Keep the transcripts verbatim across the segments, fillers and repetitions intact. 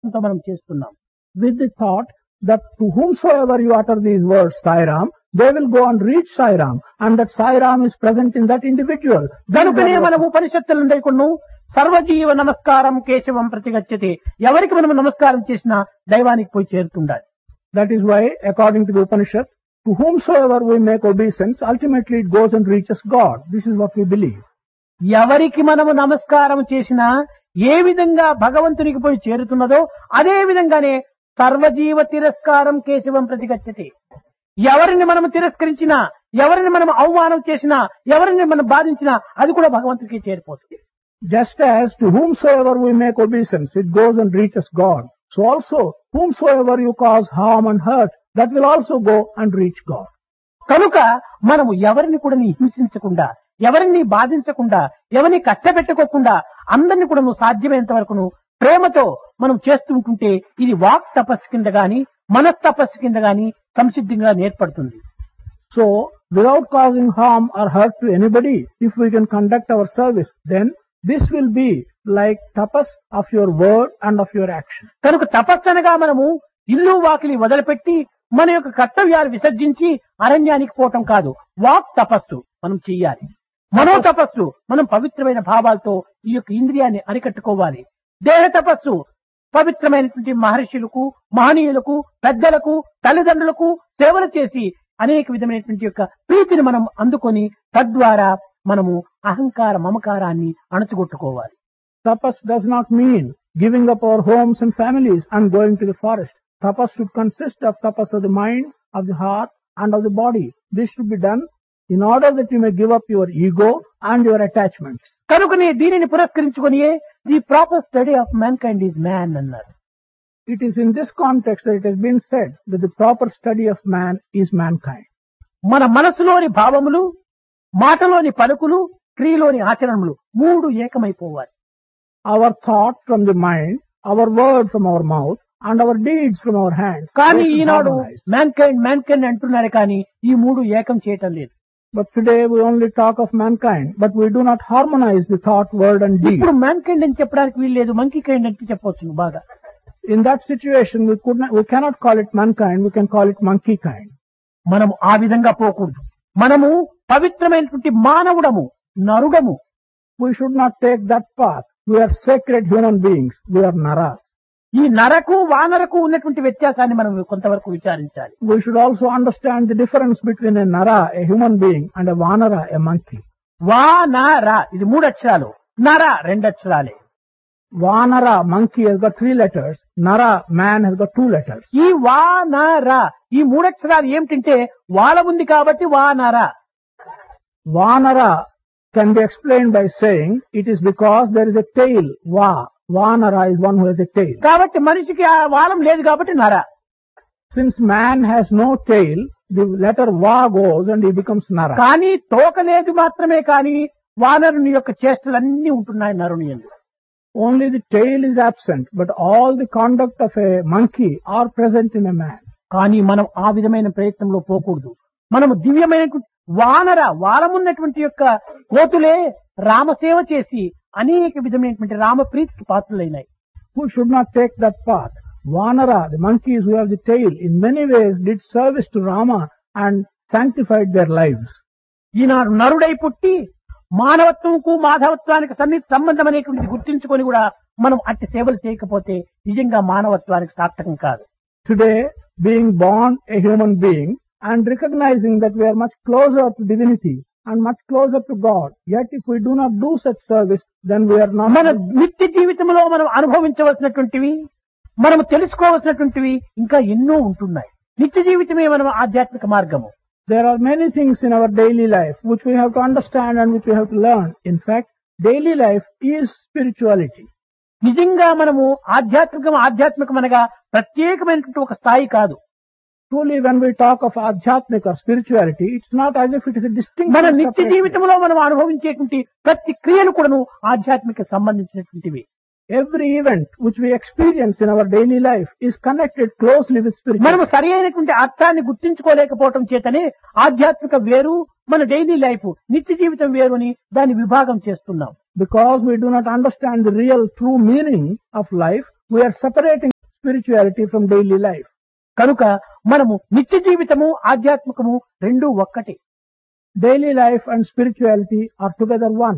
తో మనం చేస్తున్నాం. With the thought that to whomsoever you utter these words, Sai Ram, they will go and reach Sai Ram, and that Sai Ram is present in that individual. కనుకనే మనం ఉపనిషత్తులు లేకుండా సర్వజీవ నమస్కారం కేశవం ప్రతిగచ్చతి, ఎవరికి మనం నమస్కారం చేసినా దైవానికి పోయి చేరుతుండాలి. That is why, according to the Upanishad, to whomsoever we make obeisance, ultimately it goes and reaches God. This is what we believe. ఎవరికి మనము నమస్కారం చేసినా ఏ విధంగా భగవంతునికి పోయి చేరుతున్నదో అదే విధంగానే సర్వజీవ తిరస్కారం కేశవం ప్రతిగచ్చతి. ఎవరిని మనం తిరస్కరించినా, ఎవరిని మనం అవమానం చేసినా, ఎవరిని మనం బాధించినా అది కూడా భగవంతుడికి చేరిపోతుంది. Just as to whomsoever we make obeisance, it goes and reaches God. So also, whomsoever you cause harm and hurt, that will also go and reach God. కనుక మనము ఎవరిని కూడా హింసించకుండా, ఎవరిని బాధించకుండా, ఎవరిని కష్టపెట్టుకోకుండా అందరిని కూడా నువ్వు సాధ్యమైనంత వరకు ప్రేమతో మనం చేస్తుంటుంటే ఇది వాక్ తపస్సు కింద గాని మనస్తపస్సు కింద గాని సంసిద్ధంగా ఏర్పడుతుంది. So, without causing harm or hurt to anybody, if we can conduct our service, then this will be like tapas of your word and of your action. కనుక తపస్సు అనగా మనము ఇల్లు వాకిలి వదిలిపెట్టి మన యొక్క కర్తవ్యాలు విసర్జించి అరణ్యానికి పోవటం కాదు. వాక్ తపస్సు మనం చెయ్యాలి. మనో తపస్సు మనం పవిత్రమైన భావాలతో ఈ యొక్క ఇంద్రియాన్ని అరికట్టుకోవాలి. దేహ తపస్సు పవిత్రమైనటువంటి మహర్షులకు, మహనీయులకు, పెద్దలకు, తల్లిదండ్రులకు సేవలు చేసి అనేక విధమైనటువంటి యొక్క ప్రీతిని మనం అందుకొని తద్వారా మనము అహంకార మమకారాన్ని అణచుగొట్టుకోవాలి. Tapas does not mean giving up our homes and families and going to the forest. Tapas should consist of tapas of the mind, of the heart and of the body. This should be done in order that you may give up your ego and your attachments. కనుకనే దీనిని పురస్కరించుకొని the proper study of man kind is man అన్నారు. It is in this context that it has been said that the proper study of man is mankind. మన మనసులోని భావములు, మాటలోని పలుకులు, క్రియలోని ఆచరణలు మూడు ఏకమైపోవాలి. Our thought from the mind, our word from our mouth and our deeds from our hands. కానీ ఈనాడు man kind man kind అంటున్నారు కానీ ఈ మూడు ఏకం చేయటం లేదు. But today we only talk of mankind, but we do not harmonize the thought, word and deed. ఇప్పుడు man kind అని చెప్పడానికి వీలు లేదు, మంకీ కైండ్ అంటే చెప్పొచ్చు బాగా. In that situation we could not, we cannot call it mankind, we can call it monkey kind. మనము ఆ విధంగా పోకూడదు. మనము పవిత్రమైనటువంటి మానవుడము, నరుడము. We should not take that path. We are sacred human beings. We are naras. ఈ నరకు వానరకు ఉన్నటువంటి వ్యత్యాసాన్ని మనం కొంతవరకు విచారించాలి. We should also understand the difference between a nara, a human being, and a vanara, a monkey. వానర ఇది మూడు అక్షరాలు, నర రెండు అక్షరాలే. Vanara, monkey, has got three letters. Nara, man, has got two letters. ఈ వానర ఈ మూడు అక్షరాలు ఏమిటంటే వాల ఉంది కాబట్టి వానర. Vanara can be explained by saying it is because there is a tail. Va. Vanara is one who has a tail. కాబట్టి మనిషికి ఆ వాలం లేదు కాబట్టి నర. Since man has no tail, the letter va goes and he becomes nara. కానీ తోక లేదు మాత్రమే కానీ వానరుని యొక్క చేష్టలన్నీ ఉంటున్నాయి నరుని యందు. Only the tail is absent, but all the conduct of a monkey are present in a man. కానీ మనం ఆ విధమైన ప్రయత్నంలో పోకూడదు. మనము దివ్యమైన వానర వాలమున్నటువంటి యొక్క కోతులే రామసేవ చేసి అనేక విధమైనటువంటి రామప్రీతికి పాత్రలైనాయి. Who should not take that path? Vanara, the monkeys who have the tail, in many ways did service to Rama and sanctified their lives. ఈనాడు నరుడై పుట్టి మానవత్వంకు మాధవత్వానికి సన్నిహిత సంబంధం అనేటువంటిది గుర్తించుకొని కూడా మనం అట్టి సేవలు చేయకపోతే నిజంగా మానవత్వానికి సార్థకం కాదు. Today, being born a human being and recognizing that we are much closer to divinity and much closer to God, yet if we do not do such service, then we are not. మన నిత్య జీవితంలో మనం అనుభవించవలసినటువంటివి, మనం తెలుసుకోవలసినటువంటివి ఇంకా ఎన్నో ఉంటున్నాయి. నిత్య జీవితమే మనం ఆధ్యాత్మిక మార్గము. There are many things in our daily life which we have to understand and which we have to learn. In fact, daily life is spirituality. నిజంగా మనము ఆధ్యాత్మికం ఆధ్యాత్మికం అనగా ప్రత్యేకమైనటువంటి ఒక స్థాయి కాదు. Truly, when we talk of adhyatmik or spirituality, it's not as if it is a distinct. మన నిత్య జీవితంలో మనం అనుభవించేటువంటి ప్రతి క్రియలు కూడాను ఆధ్యాత్మిక సంబంధించినటువంటివి. Every event which we experience in our daily life is connected closely with spirituality. మనము సరి అయినటువంటి అర్థాన్ని గుర్తించుకోలేకపోవటం చేతనే ఆధ్యాత్మిక వేరు, మన డైలీ లైఫ్ నిత్య జీవితం వేరు అని దాన్ని విభాగం చేస్తున్నాం. Because we do not understand the real true meaning of life, we are separating spirituality from daily life. కనుక మనము నిత్య జీవితము ఆధ్యాత్మికము రెండూ ఒక్కటే. Daily life and spirituality are together one.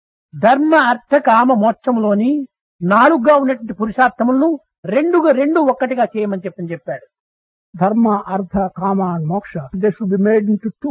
ధర్మ అర్థ కామ మోక్షములోని నాలుగుగా ఉన్నటువంటి పురుషార్థములను రెండుగా రెండు ఒక్కటిగా చేయమని చెప్పని చెప్పాడు. Dharma, Artha, Kama and Moksha, they should be made into two.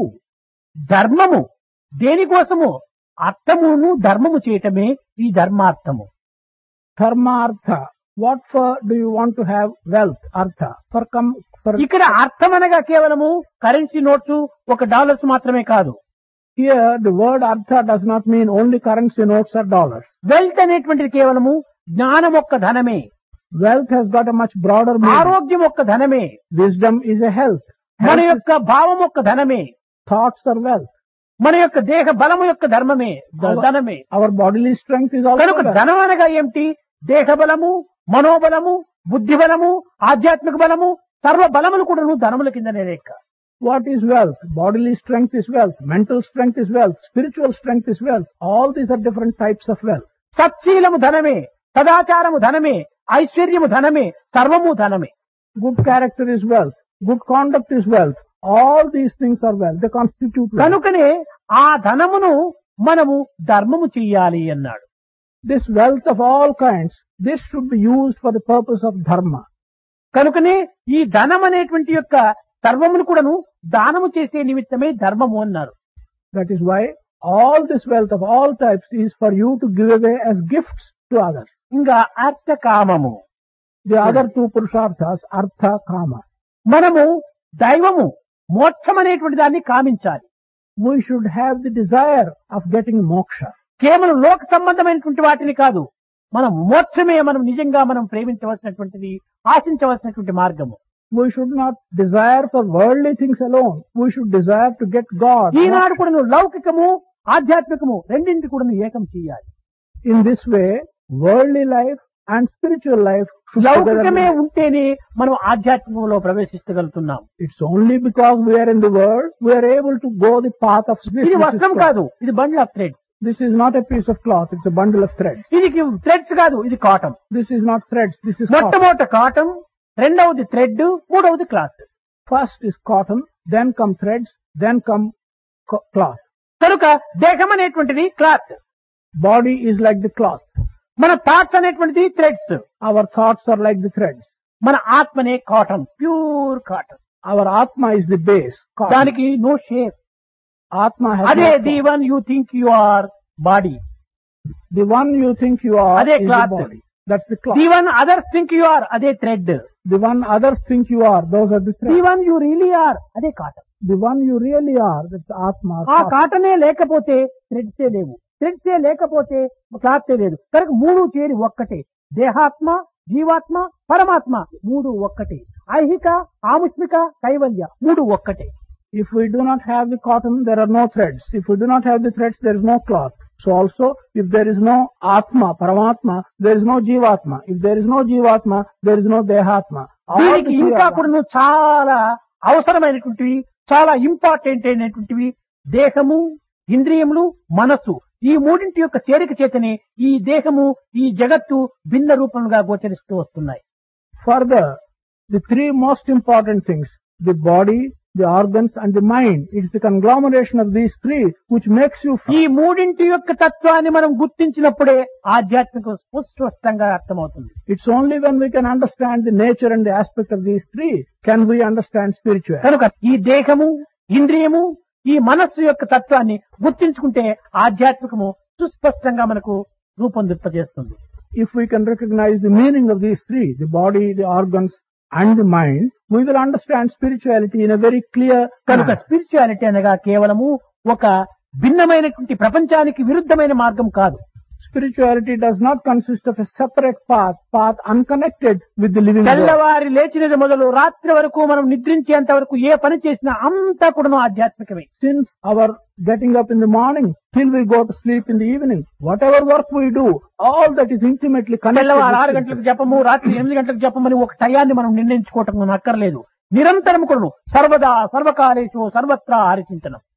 ధర్మము దేనికోసము? అర్థమును ధర్మము చేయటమే ఈ ధర్మార్థము. Dharma, Artha. What for do you want to have wealth, Artha? For come, for ఇక్కడ అర్థం అనగా కేవలము కరెన్సీ నోట్స్ ఒక డాలర్స్ మాత్రమే కాదు. here the word Artha does not mean only currency notes or dollars. Wealth అనేటువంటిది కేవలము జ్ఞానం ఒక్క ధనమే. Wealth has got a much broader meaning. ఆరోగ్యం ఒక్క ధనమే. Wisdom is a health. మన Health is- యొక్క భావం ఒక్క ధనమే. thoughts are wealth. మన యొక్క దేహ బలము యొక్క ధర్మమే ధ- Our- ధనమే. Our bodily strength is also కనుక wealth. ధనం అనగా ఏమిటి? దేహ బలము, మనోబలము, బుద్ధి బలము, ఆధ్యాత్మిక బలము, సర్వ బలములు కూడా ధనముల కిందనే లెక్క. What is wealth? Bodily strength is wealth. Mental strength is wealth. Spiritual strength is wealth. All these are different types of wealth. సత్శీలము ధనమే, సదాచారము ధనమే, ఐశ్వర్యము ధనమే, సర్వము ధనమే. Good character is wealth. Good conduct is wealth. All these things are wealth. They constitute wealth. కనుకనే ఆ ధనమును మనము ధర్మము చెయ్యాలి అన్నాడు. This wealth of all kinds, this should be used for the purpose of dharma. కనుకనే ఈ ధనం అనేటువంటి యొక్క సర్వమును కూడాను దానము చేసే నిమిత్తమే ధర్మము అన్నారు. That is why all this wealth of all types is for you to give away as gifts to others. ఇంకా అర్థ కామము. The other two purusharthas, artha, kama. మనము దైవము మోక్షం అనేటువంటి దాన్ని కామించాలి. We should have the desire of getting moksha. కేవలం లోక సంబంధమైనటువంటి వాటిని కాదు, మనం మోక్షమే మనం నిజంగా మనం ప్రేమించవలసినటువంటిది, ఆశించవలసినటువంటి మార్గము. We should not desire for worldly things alone. We should desire to get God. ఈనాడు కూడా నువ్వు లౌకికము ఆధ్యాత్మికము రెండింటి కూడా నువ్వు ఏకం చేయాలి. In this way, worldly life and spiritual life should లౌకికమే together. ఉంటేనే మనం ఆధ్యాత్మికంలో ప్రవేశించగలుగుతున్నాం. It's only because we are in the world we are able to go the path of ఇది spiritual. వస్త్రం కాదు, ఇది bundle of threads. This is not a piece of cloth. It's a bundle of threads. ఇది threads కాదు, ఇది cotton. This is not threads. This is cotton. మొట్టమొదట cotton, రెండవది thread, మూడవది cloth. First is cotton, then come threads, then come co- cloth. కనుక దేహం అనేటువంటిది cloth, Body is like the cloth. మన థాట్స్ అనేటువంటిది threads, Our thoughts are like the threads. మన ఆత్మనే cotton, pure cotton. Our atma is the base. Cotton. దానికి no shape. Atma has అదే no the form. One you think you or body, The one you think you are అదే is the cloth. body. That's the cloth. The one others think you are అదే thread, The one others think you are, those are the the threads. One you really are అదే cotton. The one you really are, that's atma. or ఆ cotton. కాటనే లేకపోతే థ్రెడ్సే లేవు, థ్రెడ్సే లేకపోతే క్లాతే లేదు. కనుక మూడు చేరి ఒక్కటే. దేహాత్మ, జీవాత్మ, పరమాత్మ మూడు ఒక్కటే. ఐహిక, ఆముష్మిక, కైవల్య మూడు ఒక్కటే. If we do not have the cotton, there are no threads. If we do not have the threads, there is no cloth. So also, if there is no Atma, Paramatma, there is no Jivatma. If there is no Jivatma, there is no Dehatma. All the దీనికి three ఇంకా are కూడా one. నువ్వు చాలా అవసరమైనటువంటివి, చాలా important అయినటువంటివి దేహము, ఇంద్రియములు, మనస్సు. ఈ మూడింటి యొక్క చేరిక చేతనే ఈ దేహము, ఈ జగత్తు భిన్న రూపంగా గోచరిస్తూ వస్తున్నాయి. Further, the three most important things, the body, the organs and the mind, it's the conglomeration of these three which makes you ఈ మూడింటి యొక్క తత్వాన్ని మనం గుర్తించినప్పుడే ఆధ్యాత్మిక స్పష్టంగా అర్థమవుతుంది. It's only when we can understand the nature and the aspect of these three can we understand spirituality. కనుక ఈ దేహము, ఇంద్రియము, ఈ మనస్సు యొక్క తత్వాన్ని గుర్తించుకుంటే ఆధ్యాత్మికము సుస్పష్టంగా మనకు రూపొందింపజేస్తుంది. If we can recognize the meaning of these three, the body, the organs and the mind, we will understand spirituality in a very clear కనుక manner. స్పిరిచువాలిటీ అనగా కేవలము ఒక భిన్నమైనటువంటి ప్రపంచానికి విరుద్ధమైన మార్గం కాదు. Spirituality does not consist of a separate path, path unconnected with the living world. తెల్లవారి లేచినది మొదలు రాత్రి వరకు మనం నిద్రించేంత వరకు ఏ పని చేసినా అంతా కూడా ఆధ్యాత్మికమే. Since our getting up in the morning till we go to sleep in the evening, whatever work we do, all that is intimately connected తెల్లవారు ఆరు with గంటలకు జపము, రాత్రి ఎనిమిది గంటలకు జపమని ఒక టయాన్ని మనం నిర్ణయించుకోవటం అక్కర్లేదు. నిరంతరం కూడా సర్వదా సర్వకాలేషు సర్వత్రా హరిచింతనం.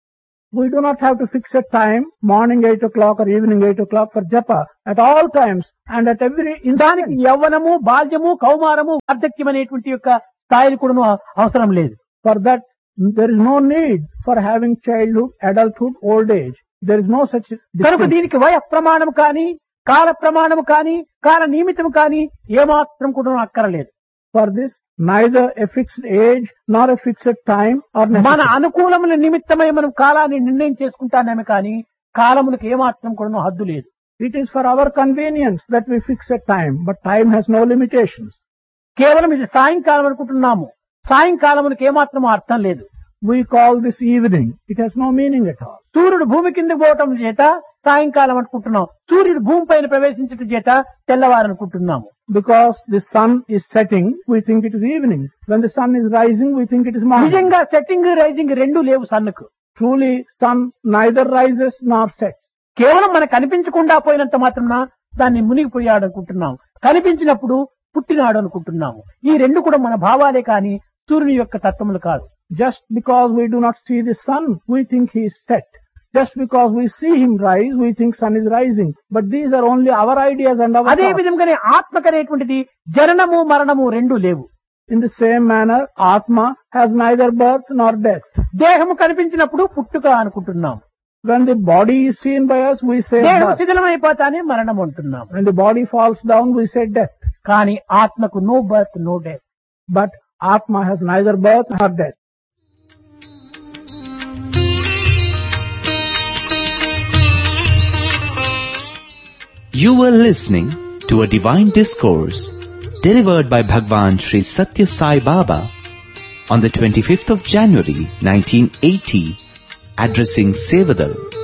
We do not have to fix a time, morning eight o'clock or evening eight o'clock for japa. At all times and at every దానికి instant. యవ్వనము బాల్యము కౌమారము వార్ధక్యం అనేటువంటి యొక్క స్థాయిలు కూడా అవసరం లేదు. For that, there is no need for having childhood, adulthood, old age. There is no such కనుక distinction. దీనికి వయ ప్రమాణం కానీ కాల ప్రమాణము కానీ కాల నియమితం కానీ ఏమాత్రం కూడా అక్కరలేదు. For this, neither a fixed age nor a fixed time or మన necessity. అనుకూలముల నిమిత్తమై మనం కాలాన్ని నిర్ణయం చేసుకుంటానేమే కానీ కాలములకు ఏమాత్రం కూడా హద్దు లేదు. It is for our convenience that we fix a time, but time has no limitations. కేవలం ఇది సాయంకాలం అనుకుంటున్నాము. సాయంకాలమునికి ఏమాత్రం అర్థం లేదు. We call this evening. It has no meaning at all. సూర్యుడు భూమి కిందకు పోవటం చేత సాయంకాలం అనుకుంటున్నాం. సూర్యుడు భూమి పైన ప్రవేశించటం చేత తెల్లవారనుకుంటున్నాము. Because the sun is setting, we think it is evening. When the sun is rising, we think it is morning. నిజంగా సెట్టింగ్ రైజింగ్ రెండు లేవు సన్నుకు. Truly, sun neither rises nor sets. కేవలం మనకు కనిపించకుండా పోయినంత మాత్రాన దాన్ని మునిగిపోయాడు అనుకుంటున్నాం. కనిపించినప్పుడు పుట్టినాడు అనుకుంటున్నాము. ఈ రెండు కూడా మన భావాలే కానీ సూర్యుని యొక్క తత్వములు కాదు. Just because we do not see the sun, we think he is set. Just because we see him rise, we think sun is rising. But these are only our ideas and our అదే thoughts. విధంగానే ఆత్మకనేటువంటిది జననము మరణము రెండు లేవు. In the same manner, Atma has neither birth nor death. దేహము కనిపించినప్పుడు పుట్టుక అనుకుంటున్నాం. When the body is seen by us, we say దేహం birth. శిథిలమైపోతానే మరణం అంటున్నాం. When the body falls down, we say death. కానీ ఆత్మకు no birth no death. But Atma has neither birth nor death. You were listening to a divine discourse delivered by Bhagwan Sri Satya Sai Baba on the twenty-fifth of January nineteen eighty, addressing Sevadal.